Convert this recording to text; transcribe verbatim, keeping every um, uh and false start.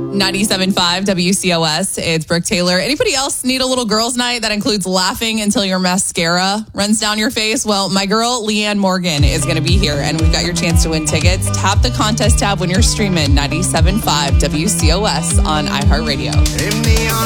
ninety-seven point five W C O S. It's Brooke Taylor. Anybody else need a little girls' night that includes laughing until your mascara runs down your face? Well, my girl, Leanne Morgan, is going to be here, and we've got your chance to win tickets. Tap the contest tab when you're streaming ninety-seven point five W C O S on iHeartRadio.